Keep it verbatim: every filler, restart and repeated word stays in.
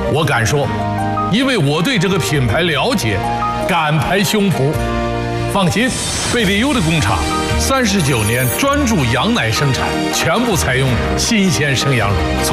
我敢说，因为我对这个品牌了解，敢拍胸脯。放心，贝利优的工厂三十九年专注羊奶生产，全部采用新鲜生羊乳。